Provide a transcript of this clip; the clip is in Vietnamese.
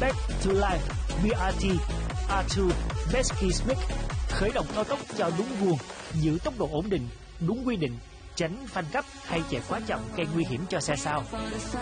Back to Life BRT R2 Becky Smith khởi động cao tốc cho đúng guồng, giữ tốc độ ổn định, đúng quy định, tránh phanh gấp hay chạy quá chậm gây nguy hiểm cho xe sau.